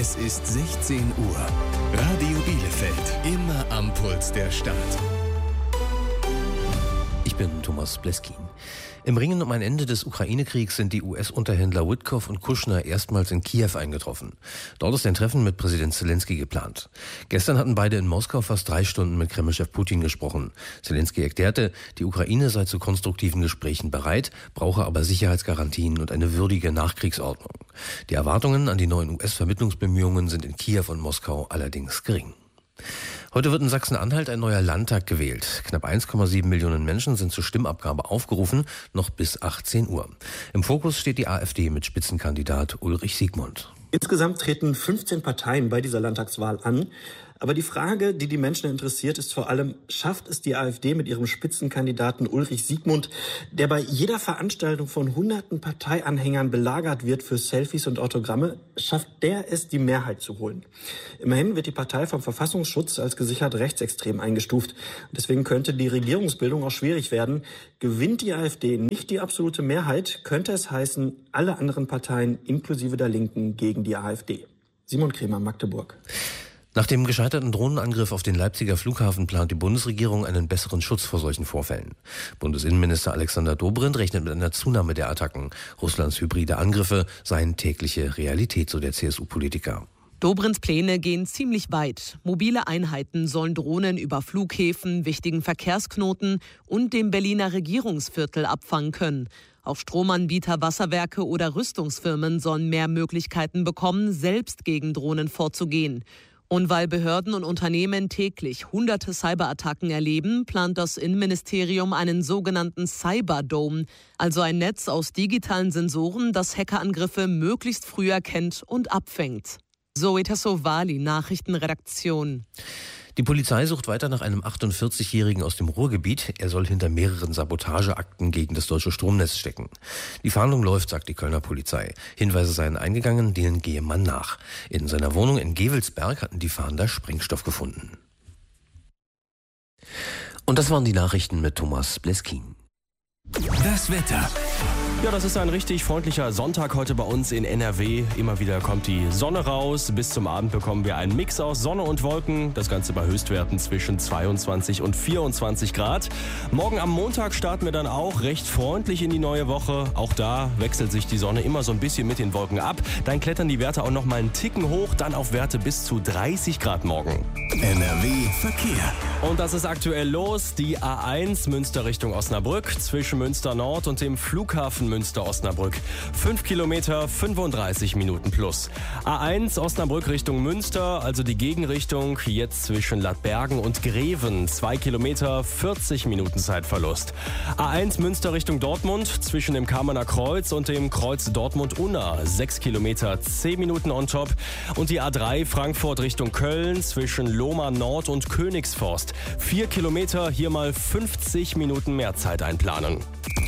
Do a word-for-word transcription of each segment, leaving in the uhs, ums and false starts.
Es ist sechzehn Uhr. Radio Bielefeld, immer am Puls der Stadt. Ich bin Thomas Bleskin. Im Ringen um ein Ende des Ukraine-Kriegs sind die U S-Unterhändler Witkoff und Kushner erstmals in Kiew eingetroffen. Dort ist ein Treffen mit Präsident Zelensky geplant. Gestern hatten beide in Moskau fast drei Stunden mit Kremlchef Putin gesprochen. Zelensky erklärte, die Ukraine sei zu konstruktiven Gesprächen bereit, brauche aber Sicherheitsgarantien und eine würdige Nachkriegsordnung. Die Erwartungen an die neuen U S-Vermittlungsbemühungen sind in Kiew und Moskau allerdings gering. Heute wird in Sachsen-Anhalt ein neuer Landtag gewählt. Knapp eins Komma sieben Millionen Menschen sind zur Stimmabgabe aufgerufen, noch bis achtzehn Uhr. Im Fokus steht die AfD mit Spitzenkandidat Ulrich Siegmund. Insgesamt treten fünfzehn Parteien bei dieser Landtagswahl an. Aber die Frage, die die Menschen interessiert, ist vor allem, schafft es die AfD mit ihrem Spitzenkandidaten Ulrich Siegmund, der bei jeder Veranstaltung von hunderten Parteianhängern belagert wird für Selfies und Autogramme, schafft der es, die Mehrheit zu holen? Immerhin wird die Partei vom Verfassungsschutz als gesichert rechtsextrem eingestuft. Deswegen könnte die Regierungsbildung auch schwierig werden. Gewinnt die AfD nicht die absolute Mehrheit, könnte es heißen, alle anderen Parteien inklusive der Linken gegen die AfD. Simon Kremer, Magdeburg. Nach dem gescheiterten Drohnenangriff auf den Leipziger Flughafen plant die Bundesregierung einen besseren Schutz vor solchen Vorfällen. Bundesinnenminister Alexander Dobrindt rechnet mit einer Zunahme der Attacken. Russlands hybride Angriffe seien tägliche Realität, so der C S U-Politiker. Dobrindts Pläne gehen ziemlich weit. Mobile Einheiten sollen Drohnen über Flughäfen, wichtigen Verkehrsknoten und dem Berliner Regierungsviertel abfangen können. Auch Stromanbieter, Wasserwerke oder Rüstungsfirmen sollen mehr Möglichkeiten bekommen, selbst gegen Drohnen vorzugehen. Und weil Behörden und Unternehmen täglich hunderte Cyberattacken erleben, plant das Innenministerium einen sogenannten Cyberdome, also ein Netz aus digitalen Sensoren, das Hackerangriffe möglichst früh erkennt und abfängt. Zoe Tassovali, Nachrichtenredaktion. Die Polizei sucht weiter nach einem achtundvierzigjährigen aus dem Ruhrgebiet. Er soll hinter mehreren Sabotageakten gegen das deutsche Stromnetz stecken. Die Fahndung läuft, sagt die Kölner Polizei. Hinweise seien eingegangen, denen gehe man nach. In seiner Wohnung in Gevelsberg hatten die Fahnder Sprengstoff gefunden. Und das waren die Nachrichten mit Thomas Bleskin. Das Wetter. Ja, das ist ein richtig freundlicher Sonntag heute bei uns in N R W. Immer wieder kommt die Sonne raus. Bis zum Abend bekommen wir einen Mix aus Sonne und Wolken. Das Ganze bei Höchstwerten zwischen zweiundzwanzig und vierundzwanzig Grad. Morgen am Montag starten wir dann auch recht freundlich in die neue Woche. Auch da wechselt sich die Sonne immer so ein bisschen mit den Wolken ab. Dann klettern die Werte auch noch mal einen Ticken hoch. Dann auf Werte bis zu dreißig Grad morgen. N R W Verkehr. Und das ist aktuell los. Die A eins Münster Richtung Osnabrück zwischen Münster Nord und dem Flughafen Münster-Osnabrück. fünf Kilometer, fünfunddreißig Minuten plus. A eins Osnabrück Richtung Münster, also die Gegenrichtung, jetzt zwischen Ladbergen und Greven. zwei Kilometer, vierzig Minuten Zeitverlust. A eins Münster Richtung Dortmund, zwischen dem Kamener Kreuz und dem Kreuz Dortmund-Unna. sechs Kilometer, zehn Minuten on top. Und die A drei Frankfurt Richtung Köln, zwischen Lohmar Nord und Königsforst. vier Kilometer, hier mal fünfzig Minuten mehr Zeit einplanen.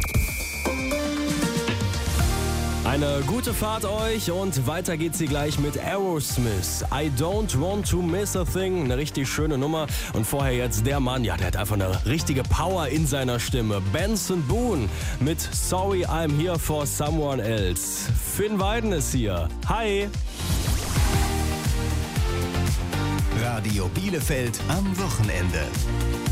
Eine gute Fahrt euch und weiter geht's hier gleich mit Aerosmith. I don't want to miss a thing. Eine richtig schöne Nummer. Und vorher jetzt der Mann, ja, der hat einfach eine richtige Power in seiner Stimme. Benson Boone mit Sorry I'm Here for Someone Else. Finn Weiden ist hier. Hi! Radio Bielefeld am Wochenende.